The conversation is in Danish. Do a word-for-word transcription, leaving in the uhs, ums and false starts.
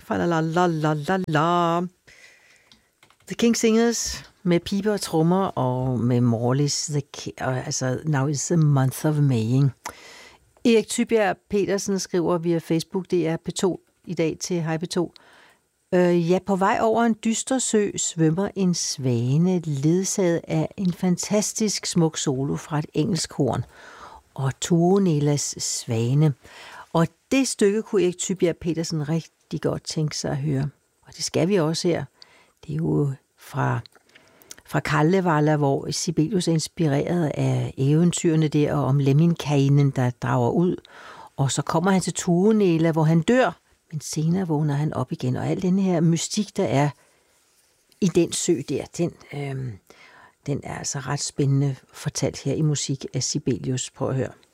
Fa la la la la la la. The King Singers med piber og trommer og med Morlis, the Ki- og, altså Now is the month of Maying. Erik Tybjerg Petersen skriver via Facebook, det er P to i dag til Hej P to. Øh, ja, på vej over en dyster sø svømmer en svane, ledsaget af en fantastisk smuk solo fra et engelsk horn og Tuonelas Svane. Og det stykke kunne Erik Tybjerg Petersen rigtig godt tænke sig at høre. Og det skal vi også her. Det er jo fra, fra Kalevala, hvor Sibelius er inspireret af eventyrene der om Lemminkäinen, der drager ud. Og så kommer han til Tuonela, hvor han dør, men senere vågner han op igen. Og al den her mystik, der er i den sø der, den, øh, den er altså ret spændende fortalt her i musik af Sibelius. Prøv at høre.